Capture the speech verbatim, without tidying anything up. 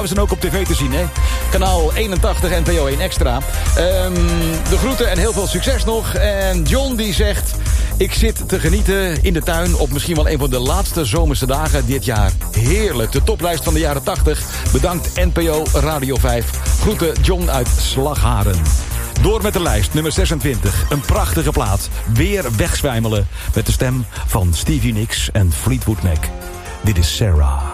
We zijn ook op tv te zien, hè? Kanaal eenentachtig, N P O één Extra. Um, de groeten en heel veel succes nog. En John die zegt... Ik zit te genieten in de tuin op misschien wel een van de laatste zomerse dagen dit jaar. Heerlijk, de toplijst van de jaren tachtig. Bedankt N P O Radio vijf. Groeten John uit Slagharen. Door met de lijst, nummer zesentwintig. Een prachtige plaat. Weer wegzwijmelen met de stem van Stevie Nicks en Fleetwood Mac. Dit is Sarah.